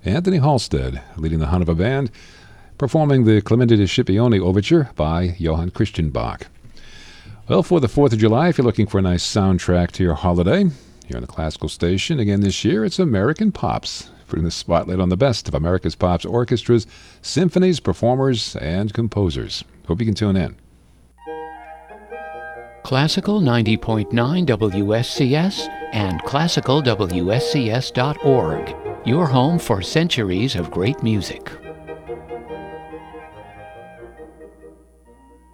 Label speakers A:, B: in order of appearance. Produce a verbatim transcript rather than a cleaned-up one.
A: Anthony Halstead leading the Hannover Band, performing the Clemente di Scipione Overture by Johann Christian Bach. Well, for the fourth of July, if you're looking for a nice soundtrack to your holiday, here on the Classical Station, again this year, it's American Pops, putting the spotlight on the best of America's Pops orchestras, symphonies, performers, and composers. Hope you can tune in.
B: Classical ninety point nine W S C S and classical W S C S dot org, your home for centuries of great music.